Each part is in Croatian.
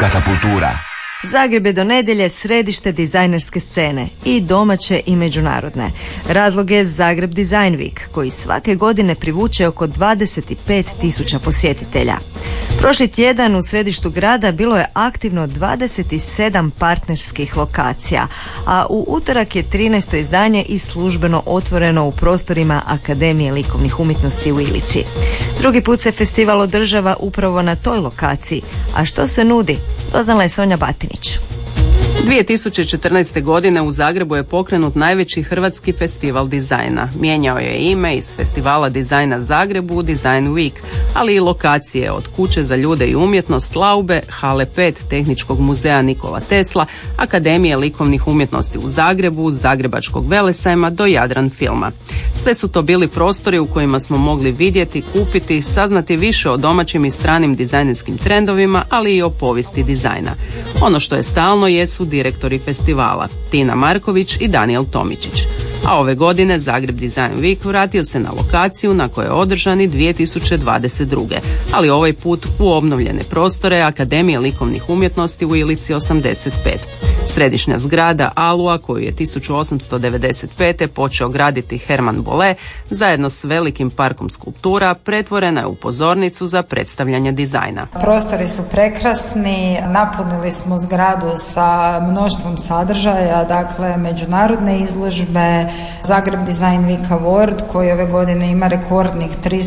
Katapultura. Zagreb je do nedjelje središte dizajnerske scene, i domaće i međunarodne. Razlog je Zagreb Design Week, koji svake godine privuče oko 25.000 posjetitelja. Prošli tjedan u središtu grada bilo je aktivno 27 partnerskih lokacija, a u utorak je 13. izdanje i službeno otvoreno u prostorima Akademije likovnih umjetnosti u Ilici. Drugi put se festival održava upravo na toj lokaciji, a što se nudi, doznala je Sonja Batinić. 2014. godine u Zagrebu je pokrenut najveći hrvatski festival dizajna. Mijenjao je ime iz Festivala dizajna Zagrebu u Design Week, ali i lokacije od Kuće za ljude i umjetnost Laube, Hale 5 Tehničkog muzeja Nikola Tesla, Akademije likovnih umjetnosti u Zagrebu, Zagrebačkog velesajma do Jadran filma. Sve su to bili prostori u kojima smo mogli vidjeti, kupiti, saznati više o domaćim i stranim dizajnerskim trendovima, ali i o povijesti dizajna. Ono što je stalno jesu direktori festivala, Tina Marković i Daniel Tomičić. A ove godine Zagreb Design Week vratio se na lokaciju na kojoj je održan i 2022. Ali ovaj put u obnovljene prostore Akademije likovnih umjetnosti u Ilici 85. Središnja zgrada Alua, koju je 1895. počeo graditi Herman Bolle, zajedno s velikim parkom skulptura, pretvorena je u pozornicu za predstavljanje dizajna. Prostori su prekrasni, napunili smo zgradu sa mnoštvom sadržaja, dakle međunarodne izložbe, Zagreb Design Week Award koji ove godine ima rekordnih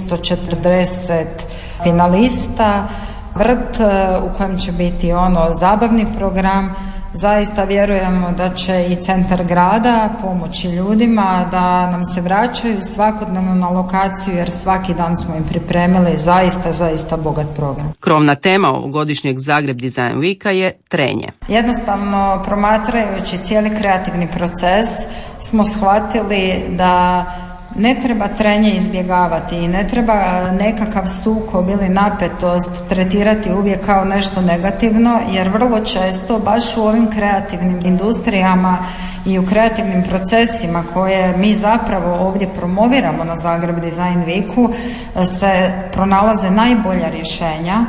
340 finalista, vrt u kojem će biti zabavni program. Zaista vjerujemo da će i centar grada pomoći ljudima da nam se vraćaju svakodnevno na lokaciju, jer svaki dan smo im pripremili zaista bogat program. Krovna tema ovogodišnjeg Zagreb Design Weeka je trenje. Jednostavno, promatrajući cijeli kreativni proces, smo shvatili da ne treba trenje izbjegavati i ne treba nekakav sukob ili napetost tretirati uvijek kao nešto negativno, jer vrlo često baš u ovim kreativnim industrijama i u kreativnim procesima koje mi zapravo ovdje promoviramo na Zagreb Design Weeku se pronalaze najbolja rješenja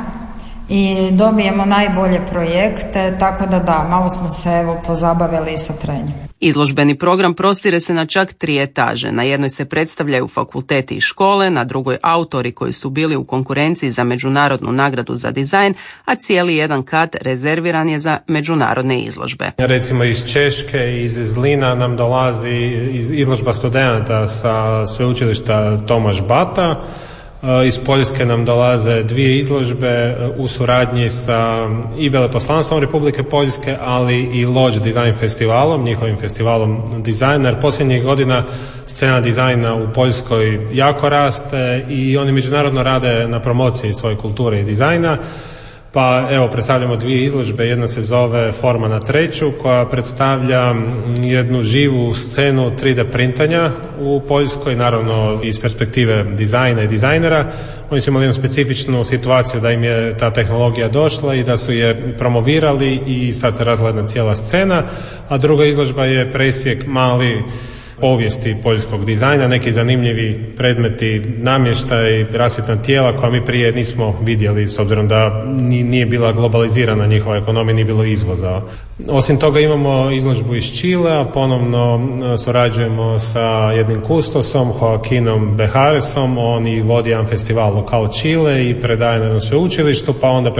i dobijemo najbolje projekte, tako da, malo smo se pozabavili i sa trenjem. Izložbeni program prostire se na čak 3 etaže. Na jednoj se predstavljaju fakulteti i škole, na drugoj autori koji su bili u konkurenciji za međunarodnu nagradu za dizajn, a cijeli jedan kat rezerviran je za međunarodne izložbe. Recimo iz Češke i iz Zlina nam dolazi izložba studenata sa sveučilišta Tomaš Bata. Iz Poljske nam dolaze 2 izložbe u suradnji sa i veleposlanstvom Republike Poljske, ali i Lodge Design festivalom, njihovim festivalom dizajna, jer posljednjih godina scena dizajna u Poljskoj jako raste i oni međunarodno rade na promociji svoje kulture i dizajna. Pa evo, predstavljamo 2 izložbe, jedna se zove Forma na treću, koja predstavlja jednu živu scenu 3D printanja u Poljskoj, naravno iz perspektive dizajna i dizajnera. Oni su imali jednu specifičnu situaciju da im je ta tehnologija došla i da su je promovirali i sad se razvila jedna cijela scena, a druga izložba je presjek mali povijesti poljskog dizajna, neki zanimljivi predmeti, namještaj, rasvjetna tijela koja mi prije nismo vidjeli s obzirom da nije bila globalizirana njihova ekonomija, nije bilo izvoza. Osim toga imamo izložbu iz Čilea, ponovno surađujemo sa jednim kustosom, Joaquinom Bejaresom, on i vodi jedan festival Lokal Čile i predaje na jednom sveučilištu, pa onda